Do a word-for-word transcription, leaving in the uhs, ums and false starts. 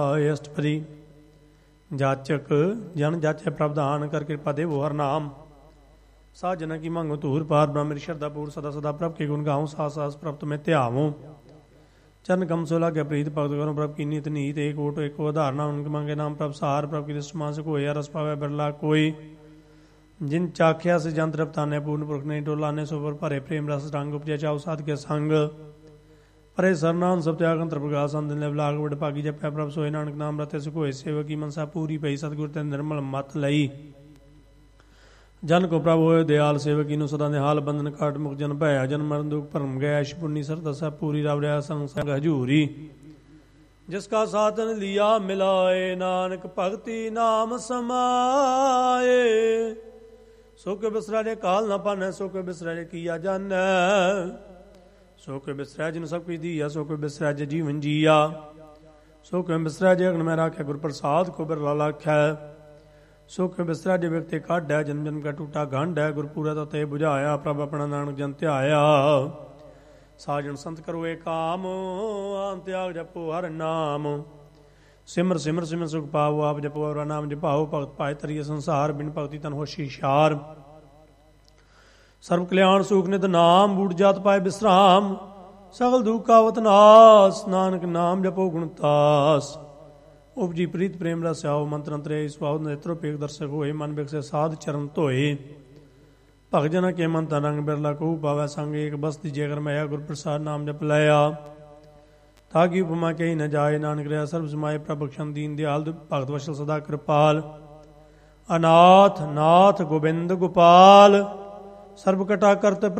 ਅਸ਼ਟਪਦੀ। ਜਾਚਕ ਜਨ ਜਾਚੈ ਪ੍ਰਭਧਾਨ ਕਰ ਕਿਰਪਾ ਦੇਵੋ ਹਰ ਨਾਮ। ਸਾਧ ਜਨਾਂ ਕੀ ਮੰਗੋ ਧੂਰ ਪਾਰ ਬ੍ਰਹਮ ਸ਼ਰਧਾ ਪੂਰ ਸਦਾ ਸਦਾ ਪ੍ਰਭ ਕੇ ਗੁਣ ਗਾਉ ਸਾਸ ਸਾਸ ਪ੍ਰਭ ਤੁਮੇ ਧਿਆਵੋ। ਚਰਨ ਕਮ ਸੋ ਲਾਗੇ ਪ੍ਰੀਤ ਭਗਤ ਕਰੋ ਪ੍ਰਭ ਕੀ ਨੀਤ ਨੀਤ ਏਕ ਓਟ ਏਕੋ ਉਦਾਹਰਣਾ ਉਨਕੇ ਮੰਗੇ ਨਾਮ ਪ੍ਰਭ ਸਾਰ ਪ੍ਰਭ ਕੀ ਦਸਮਾਨ ਸੇ ਕੋਈ ਰਸ ਪਾਵੇ ਬਿਰਲਾ ਕੋਈ। जिन चाख्या से जन तृप्ताने पूर्ण पुरख नहीं टोलाने सोबर भरे प्रेम रस रंग उपजे चाओ साध के संग। परे सरनाम सब त्यागन प्रकाश अंदन लाग बड़ भागी जपै प्रभ सोए नानक नाम रते सुखोए सेवक की मनसा पूरी पई सतगुर ते निर्मल मत लई। जन को प्रभु होए दयाल सेवक कीनु सदा निहाल बंधन काट मुख जन भया जन मरण दुख भरम गया पुन्नी सरदा सा पूरी रब रहा संग संग हजूरी। जिसका साधन लिया मिलाए नानक भगति नाम समाए। सो के बिसरा ने काल न पाने सो के बिसरा ने किया जाने। सो के बिसरा जिन सब कुछ दिया सो के बिसरा जे जीवन जिया। सो के बिसरा जे अग्न में राख्या गुर प्रसाद को बिरला लाख्या। सो के बिसरा जे व्यक्ति काढ़ है जन्म जन्म का टूटा गंढ है गुरपुरा तो ते बुझाया प्रभ अपना नानक जन ध्याया। साजन संत करो एक काम आन त्याग जपो हर नाम। सिमर सिमर सिमर सुख पाओ आप जपो और नाम जपाओ भगत पाए तरिए संसार बिन भगति तन होशी शार। सर्व कल्याण सुख नित नाम बूढ़ जात पाए विश्राम। सगल दुख कावत नास नानक नाम जपो गुणतास। उपजी प्रीत प्रेम रस आओ मंत्र अंतरे स्वाद नेत्रो पेक दर्शक होए मन बिकसे साध चरण धोए। भगत जना के मन तन रंग बिरला कहू पावै संग एक बस्ती जेकर मया गुर प्रसाद नाम जप लया। ताकि उपमा कही न जाए नानक रहा सर्व समाये प्रभ बख्शन दीन दयाल भगत वशल सदा कृपाल। अनाथ नाथ गोबिंद गोपाल सर्व कटा करत